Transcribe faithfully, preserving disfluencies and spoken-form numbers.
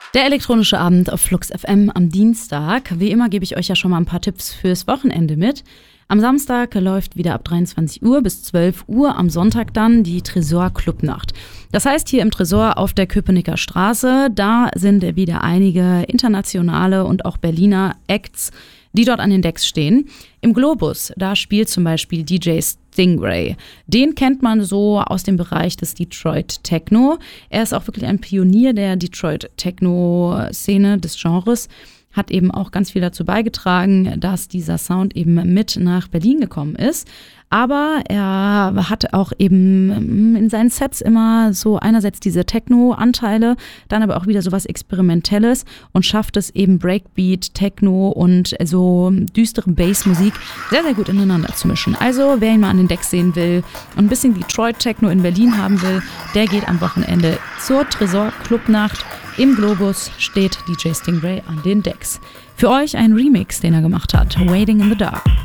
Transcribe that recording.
Der elektronische Abend auf Flux F M am Dienstag. Wie immer gebe ich euch ja schon mal ein paar Tipps fürs Wochenende mit. Am Samstag läuft wieder ab dreiundzwanzig Uhr bis zwölf Uhr, am Sonntag dann die Tresor Clubnacht. Das heißt, hier im Tresor auf der Köpenicker Straße, da sind wieder einige internationale und auch Berliner Acts, die dort an den Decks stehen. Im Globus, da spielt zum Beispiel D J Stingray. Den kennt man so aus dem Bereich des Detroit Techno. Er ist auch wirklich ein Pionier der Detroit Techno-Szene des Genres. Hat eben auch ganz viel dazu beigetragen, dass dieser Sound eben mit nach Berlin gekommen ist. Aber er hat auch eben in seinen Sets immer so einerseits diese Techno-Anteile, dann aber auch wieder sowas Experimentelles und schafft es eben Breakbeat, Techno und so düstere Bassmusik sehr, sehr gut ineinander zu mischen. Also wer ihn mal an den Decks sehen will und ein bisschen Detroit Techno in Berlin haben will, der geht am Wochenende zur Tresor Clubnacht. Im Globus steht D J Stingray an den Decks. Für euch ein Remix, den er gemacht hat, Waiting in the Dark.